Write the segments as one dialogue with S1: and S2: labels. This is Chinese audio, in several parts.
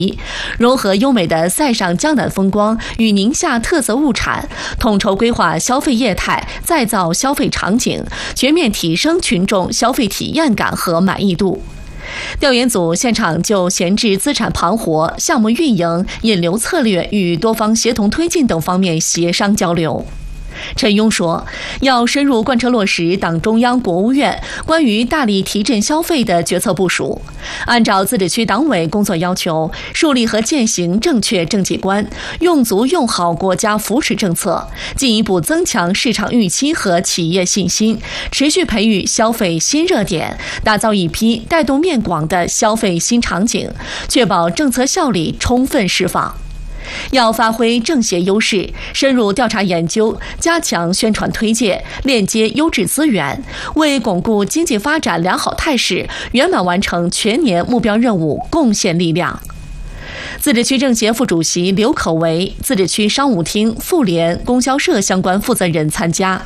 S1: 融合优美的塞上江南风光与宁夏特色物产，统筹规划消费业态，再造消费场景，全面提升群众消费体验感和满意度。调研组现场就闲置资产盘活、项目运营、引流策略与多方协同推进等方面协商交流。陈庸说，要深入贯彻落实党中央、国务院关于大力提振消费的决策部署，按照自治区党委工作要求，树立和践行正确政绩观，用足用好国家扶持政策，进一步增强市场预期和企业信心，持续培育消费新热点，打造一批带动面广的消费新场景，确保政策效力充分释放。要发挥政协优势，深入调查研究，加强宣传推介，链接优质资源，为巩固经济发展良好态势，圆满完成全年目标任务贡献力量。自治区政协副主席刘可为、自治区商务厅、妇联、供销社相关负责人参加。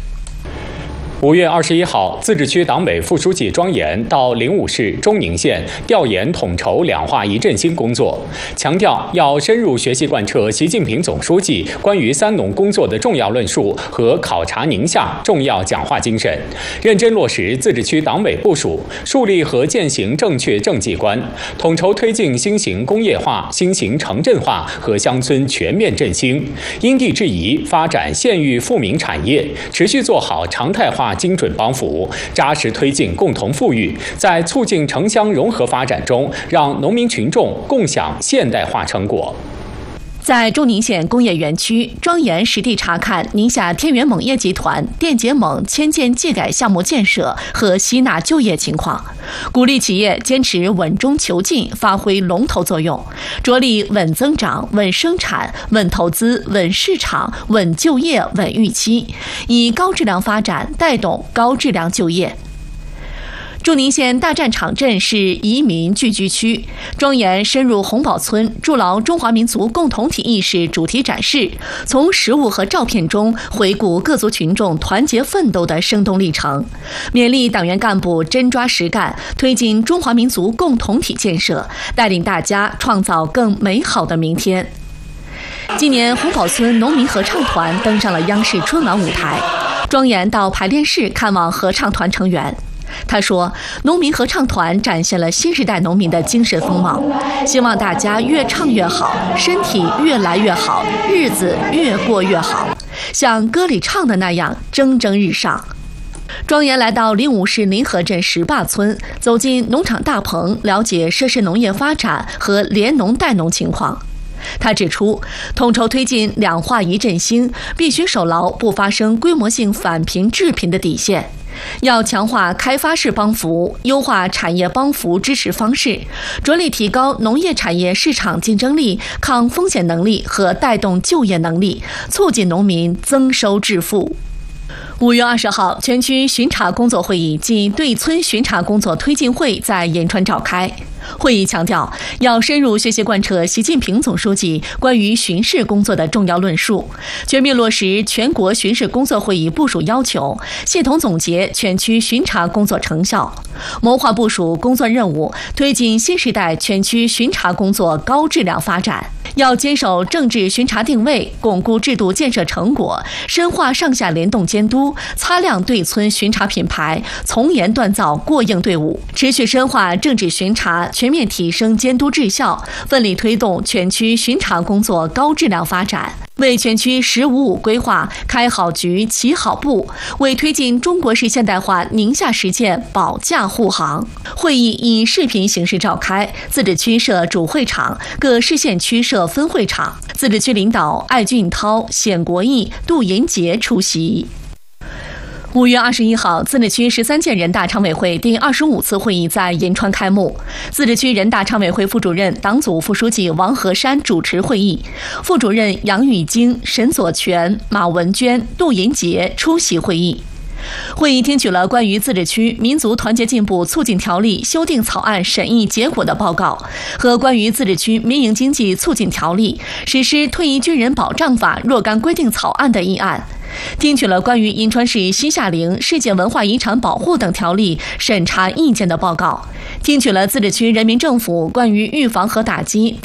S2: 5月21号，自治区党委副书记庄严到灵武市、中宁县调研统筹两化一振兴工作，强调要深入学习贯彻习近平总书记关于三农工作的重要论述和考察宁夏重要讲话精神，认真落实自治区党委部署，树立和践行正确政绩观，统筹推进新型工业化、新型城镇化和乡村全面振兴，因地制宜发展县域富民产业，持续做好常态化精准帮扶，扎实推进共同富裕，在促进城乡融合发展中，让农民群众共享现代化成果。
S1: 在中宁县工业园区，庄严实地查看宁夏天元锰业集团电解锰迁建技改项目建设和吸纳就业情况，鼓励企业坚持稳中求进，发挥龙头作用，着力稳增长、稳生产、稳投资、稳市场、稳就业、稳预期，以高质量发展带动高质量就业。中宁县大战场镇是移民聚居区，庄严深入红堡村，筑牢中华民族共同体意识主题展示，从实物和照片中回顾各族群众团结奋斗的生动历程，勉励党员干部真抓实干，推进中华民族共同体建设，带领大家创造更美好的明天。今年红堡村农民合唱团登上了央视春晚舞台，庄严到排练室看望合唱团成员。他说，农民合唱团展现了新时代农民的精神风貌，希望大家越唱越好，身体越来越好，日子越过越好，像歌里唱的那样蒸蒸日上。庄严来到灵武市临河镇石坝村，走进农场大棚，了解奢侈农业发展和联农带农情况。他指出，统筹推进两化一振兴，必须守牢不发生规模性返贫致贫的底线，要强化开发式帮扶，优化产业帮扶支持方式，着力提高农业产业市场竞争力、抗风险能力和带动就业能力，促进农民增收致富。5月20号，全区巡查工作会议暨对村巡查工作推进会在银川召开。会议强调，要深入学习贯彻习近平总书记关于巡视工作的重要论述，全面落实全国巡视工作会议部署要求，系统总结全区巡查工作成效，谋划部署工作任务，推进新时代全区巡查工作高质量发展。要坚守政治巡查定位，巩固制度建设成果，深化上下联动监督，擦亮对村巡查品牌，从严锻造过硬队伍，持续深化政治巡查，全面提升监督质效，奋力推动全区巡查工作高质量发展，为全区“10-5-5”规划开好局、起好步，为推进中国式现代化宁夏实践保驾护航。会议以视频形式召开，自治区设主会场，各市县区设分会场。自治区领导艾俊涛、冼国义、杜银杰出席。5月21号，自治区13届人大常委会第25次会议在银川开幕。自治区人大常委会副主任、党组副书记王河山主持会议，副主任杨玉京、沈左权、马文娟、杜银杰出席会议。会议听取了关于自治区民族团结进步促进条例修订草案审议结果的报告和关于自治区民营经济促进条例实施退役军人保障法若干规定草案的议案，听取了关于银川市西夏陵世界文化遗产保护等条例审查意见的报告，听取了自治区人民政府关于预防和打击